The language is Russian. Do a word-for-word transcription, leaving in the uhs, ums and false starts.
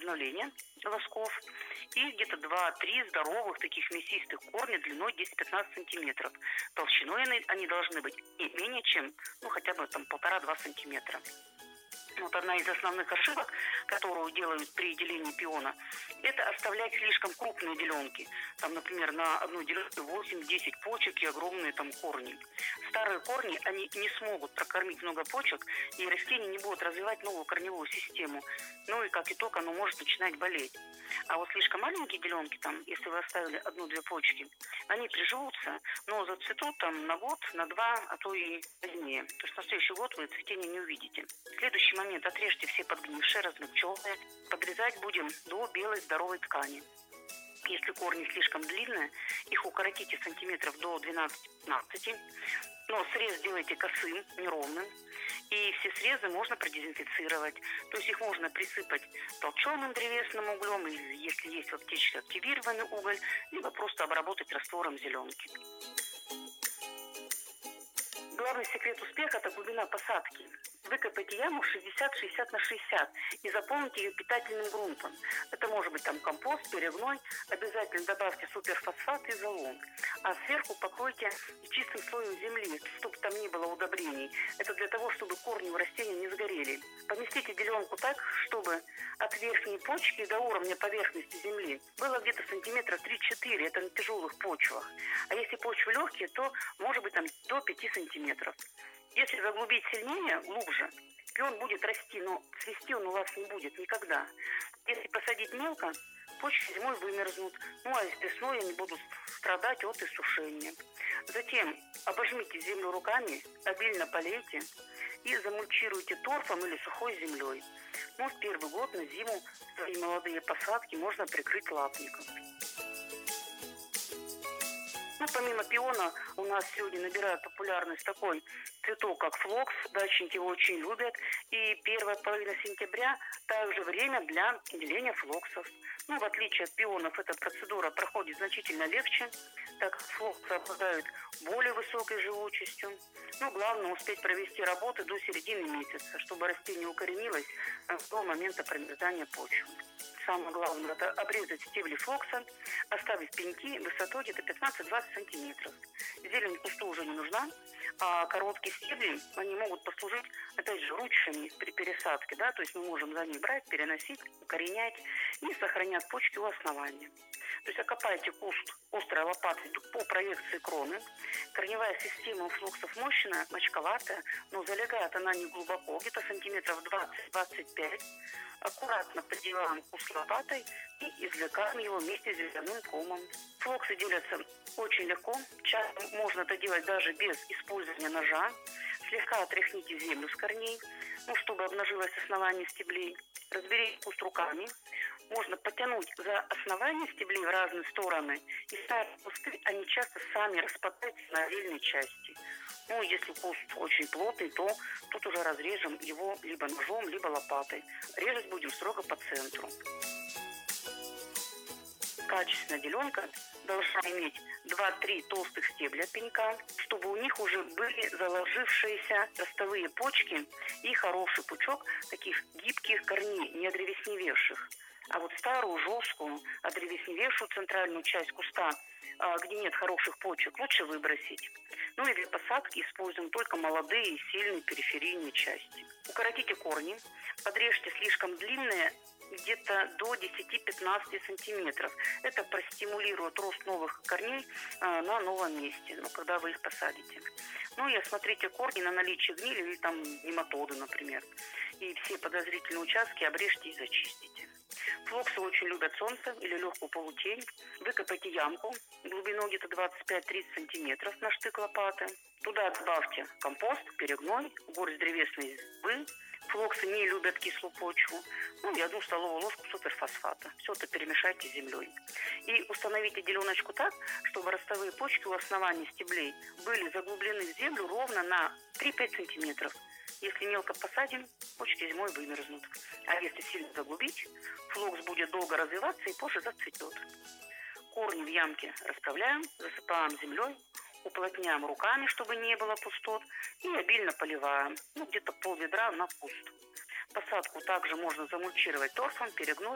возобновления волосков и где-то два-три здоровых таких мясистых корня длиной десять-пятнадцать сантиметров. Толщиной они, они должны быть не менее чем, ну, хотя бы там полтора-два сантиметра. Вот одна из основных ошибок, которую делают при делении пиона, это оставлять слишком крупные деленки. Там, например, на одной деленке восемь-десять почек и огромные там корни. Старые корни, они не смогут прокормить много почек, и растение не будет развивать новую корневую систему. Ну и как итог, оно может начинать болеть. А вот слишком маленькие деленки, там, если вы оставили одну-две почки, они приживутся, но зацветут там на год, на два, а то и позднее. То есть на следующий год вы цветения не увидите. Следующий момент: отрежьте все подгнившие, размягченные. Подрезать будем до белой здоровой ткани. Если корни слишком длинные, их укоротите сантиметров до двенадцати-пятнадцати. Но срез делайте косым, неровным. И все срезы можно продезинфицировать. То есть их можно присыпать толченым древесным углем, или если есть в аптечке активированный уголь, либо просто обработать раствором зеленки. Главный секрет успеха – это глубина посадки. Выкопайте яму шестьдесят-шестьдесят на шестьдесят и заполните ее питательным грунтом. Это может быть там компост, перегной. Обязательно добавьте суперфосфат и золу. А сверху покройте чистым слоем земли, чтобы там не было удобрений. Это для того, чтобы корни у растения не сгорели. Поместите деленку так, чтобы от верхней почки до уровня поверхности земли было где-то сантиметра три-четыре. Это на тяжелых почвах. А если почвы легкие, то может быть там до пяти сантиметров. Если заглубить сильнее, глубже, пион будет расти, но цвести он у вас не будет никогда. Если посадить мелко, почки зимой вымерзнут, ну а весной они будут страдать от иссушения. Затем обожмите землю руками, обильно полейте и замульчируйте торфом или сухой землей. Но в первый год на зиму свои молодые посадки можно прикрыть лапником. Ну, помимо пиона у нас сегодня набирает популярность такой цветок, как флокс. Дачники его очень любят. И первая половина сентября также время для деления флоксов. Ну, в отличие от пионов, эта процедура проходит значительно легче, так как флоксы обладают более высокой живучестью. Ну, главное успеть провести работы до середины месяца, чтобы растение укоренилось до момента промерзания почвы. Самое главное – это обрезать стебли флокса, оставить пеньки высотой где-то пятнадцать-двадцать сантиметров. Зелень кусту уже не нужна, а короткие стебли, они могут послужить, опять же, ручками при пересадке, да, то есть мы можем за них брать, переносить, укоренять и сохранять почки у основания. То есть окопайте куст острой лопатой по проекции кроны. Корневая система у флоксов мощная, мочковатая, но залегает она не глубоко, где-то сантиметров двадцать-двадцать пять. Аккуратно поддеваем куст лопатой и извлекаем его вместе с зеленым комом. Флоксы делятся очень легко. Часто можно это делать даже без использования ножа. Слегка отряхните землю с корней, ну, чтобы обнажилось основание стеблей. Разберите куст руками. Можно потянуть за основание стеблей в разные стороны. И старые кусты, они часто сами распадаются на отдельные части. Ну, если куст очень плотный, то тут уже разрежем его либо ножом, либо лопатой. Резать будем строго по центру. Качественная деленка должна иметь два-три толстых стебля пенька, чтобы у них уже были заложившиеся ростовые почки и хороший пучок таких гибких корней, не одревесневевших. А вот старую, жесткую, одревесневевшую центральную часть куста, где нет хороших почек, лучше выбросить. Ну и для посадки используем только молодые и сильные периферийные части. Укоротите корни, подрежьте слишком длинные, где-то до десяти-пятнадцати сантиметров. Это простимулирует рост новых корней а, на новом месте, ну, когда вы их посадите. Ну и осмотрите корни на наличие гнили или там нематоды, например. И все подозрительные участки обрежьте и зачистите. Флоксы очень любят солнце или легкую полутень. Выкопайте ямку глубиной где-то двадцать пять-тридцать сантиметров на штык лопаты. Туда добавьте компост, перегной, горсть древесной золы. Флоксы не любят кислую почву. Ну и одну столовую ложку суперфосфата. Все это перемешайте с землей. И установите деленочку так, чтобы ростовые почки у основания стеблей были заглублены в землю ровно на три-пять сантиметров. Если мелко посадим, почки зимой вымерзнут. А если сильно заглубить, флокс будет долго развиваться и позже зацветет. Корни в ямке расправляем, засыпаем землей, уплотняем руками, чтобы не было пустот, и обильно поливаем, ну, где-то пол ведра на куст. Посадку также можно замульчировать торфом, перегной